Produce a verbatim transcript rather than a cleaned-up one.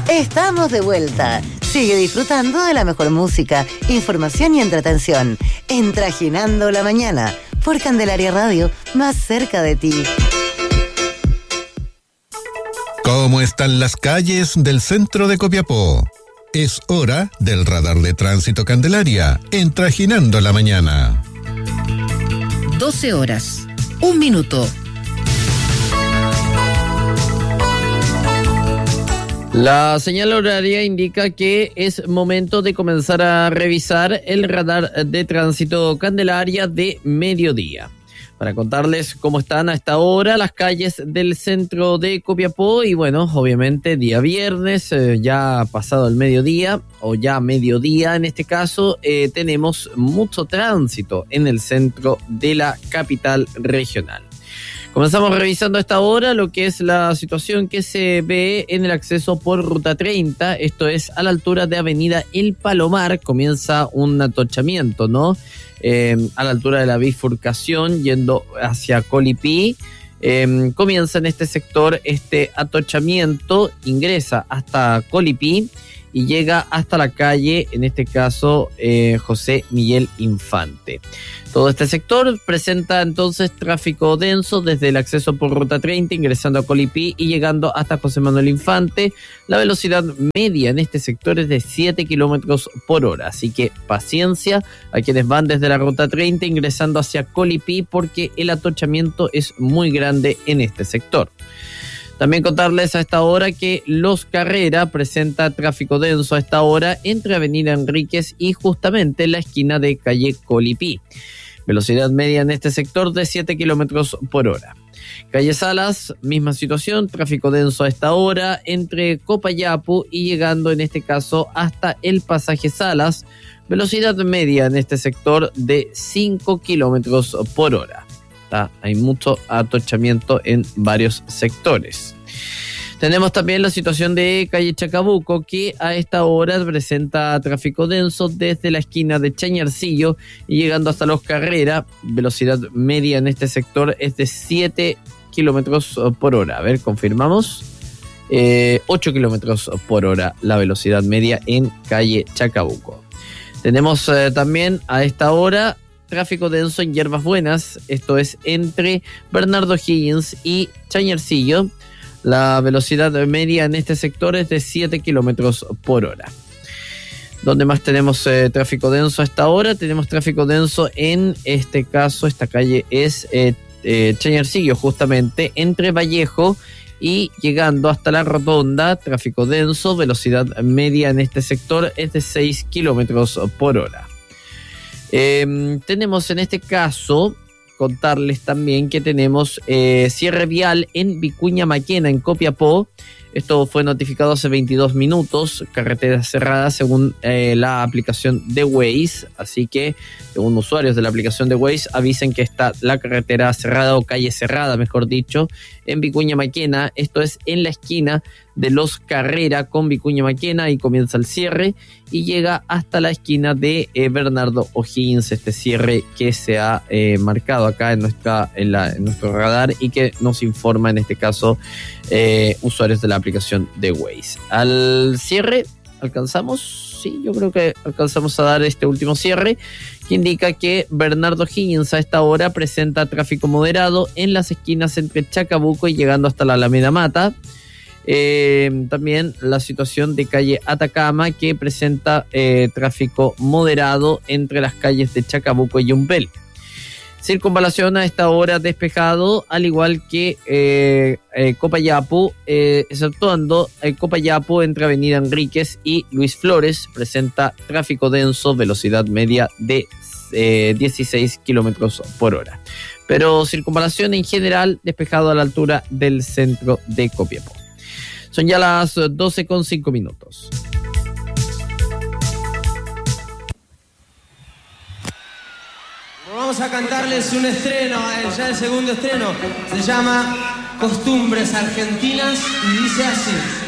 Estamos de vuelta. Sigue disfrutando de la mejor música, información y entretención en Trajinando la Mañana por Candelaria Radio, más cerca de ti. ¿Cómo están las calles del centro de Copiapó? Es hora del radar de tránsito Candelaria en Trajinando la Mañana. doce horas, un minuto. La señal horaria indica que es momento de comenzar a revisar el radar de tránsito Candelaria de mediodía. Para contarles cómo están a esta hora las calles del centro de Copiapó y bueno, obviamente día viernes, eh, ya pasado el mediodía o ya mediodía en este caso, eh, tenemos mucho tránsito en el centro de la capital regional. Comenzamos revisando a esta hora lo que es la situación que se ve en el acceso por Ruta treinta, esto es a la altura de Avenida El Palomar, comienza un atochamiento, ¿no? Eh, a la altura de la bifurcación yendo hacia Colipí, eh, comienza en este sector este atochamiento, ingresa hasta Colipí y llega hasta la calle, en este caso eh, José Miguel Infante. Todo este sector presenta entonces tráfico denso desde el acceso por Ruta treinta, ingresando a Colipí y llegando hasta José Manuel Infante. La velocidad media en este sector es de siete kilómetros por hora, así que paciencia a quienes van desde la Ruta treinta ingresando hacia Colipí porque el atochamiento es muy grande en este sector. También contarles a esta hora que Los Carrera presenta tráfico denso a esta hora entre Avenida Enríquez y justamente la esquina de calle Colipí. Velocidad media en este sector de siete kilómetros por hora. Calle Salas, misma situación, tráfico denso a esta hora entre Copayapu y llegando en este caso hasta el pasaje Salas. Velocidad media en este sector de cinco kilómetros por hora. ¿Tá? Hay mucho atochamiento en varios sectores. Tenemos también la situación de calle Chacabuco, que a esta hora presenta tráfico denso desde la esquina de Chañarcillo y llegando hasta Los Carrera. Velocidad media en este sector es de siete kilómetros por hora. A ver, confirmamos. Eh, ocho kilómetros por hora la velocidad media en calle Chacabuco. Tenemos eh, también a esta hora tráfico denso en Hierbas Buenas, esto es entre Bernardo Higgins y Chañarcillo. La velocidad media en este sector es de siete kilómetros por hora. ¿Dónde más tenemos eh, tráfico denso a esta hora? Tenemos tráfico denso en este caso, esta calle es eh, eh, Chañarcillo, justamente entre Vallejo y llegando hasta la rotonda, tráfico denso, velocidad media en este sector es de seis kilómetros por hora. Eh, tenemos en este caso, contarles también que tenemos eh, cierre vial en Vicuña Maquena, en Copiapó. Esto fue notificado hace veintidós minutos, carretera cerrada según eh, la aplicación de Waze, así que según usuarios de la aplicación de Waze avisen que está la carretera cerrada o calle cerrada, mejor dicho, en Vicuña Maquena. Esto es en la esquina de Los Carrera con Vicuña Maquena y comienza el cierre y llega hasta la esquina de eh, Bernardo O'Higgins, este cierre que se ha eh, marcado acá en, nuestra, en, la, en nuestro radar y que nos informa en este caso eh, usuarios de la aplicación de Waze. Al cierre, ¿alcanzamos? Sí, yo creo que alcanzamos a dar este último cierre que indica que Bernardo Higgins a esta hora presenta tráfico moderado en las esquinas entre Chacabuco y llegando hasta la Alameda Mata. Eh, también la situación de calle Atacama que presenta eh, tráfico moderado entre las calles de Chacabuco y Yumbel. Circunvalación a esta hora despejado, al igual que eh, eh, Copayapu, eh, exceptuando eh, Copayapu entre Avenida Enríquez y Luis Flores, presenta tráfico denso, velocidad media de eh, dieciséis kilómetros por hora. Pero circunvalación en general despejado a la altura del centro de Copiapó. Son ya las doce con cinco minutos. Vamos a cantarles un estreno, ya el segundo estreno. Se llama Costumbres Argentinas y dice así.